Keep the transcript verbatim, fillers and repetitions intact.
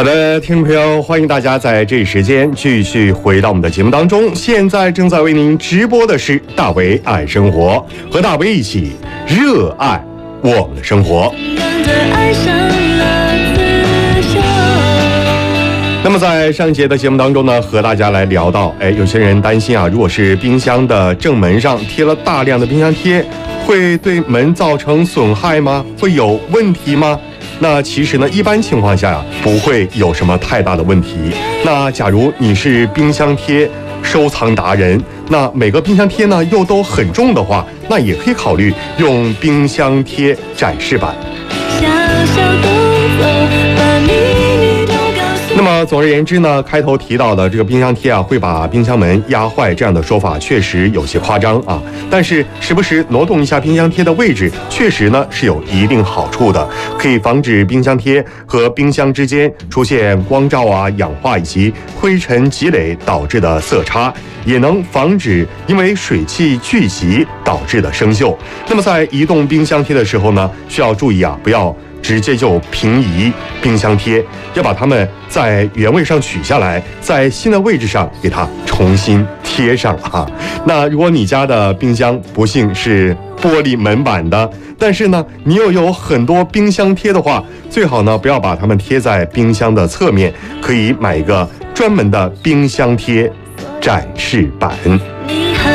好的，听众朋友，欢迎大家在这一时间继续回到我们的节目当中。现在正在为您直播的是大为爱生活，和大为一起热爱我们的生活。那么在上一节的节目当中呢，和大家来聊到，哎，有些人担心啊，如果是冰箱的正门上贴了大量的冰箱贴，会对门造成损害吗？会有问题吗？那其实呢，一般情况下呀，不会有什么太大的问题。那假如你是冰箱贴收藏达人，那每个冰箱贴呢又都很重的话，那也可以考虑用冰箱贴展示板。小小动作把秘密都告诉。那么总而言之呢，开头提到的这个冰箱贴啊，会把冰箱门压坏这样的说法确实有些夸张啊。但是时不时挪动一下冰箱贴的位置，确实呢是有一定好处的，可以防止冰箱贴和冰箱之间出现光照啊、氧化以及灰尘积累导致的色差，也能防止因为水汽聚集导致的生锈。那么在移动冰箱贴的时候呢，需要注意啊，不要直接就平移冰箱贴，要把它们在原位上取下来，在新的位置上给它重新贴上啊。那如果你家的冰箱不幸是玻璃门板的，但是呢你又有很多冰箱贴的话，最好呢不要把它们贴在冰箱的侧面，可以买一个专门的冰箱贴展示板。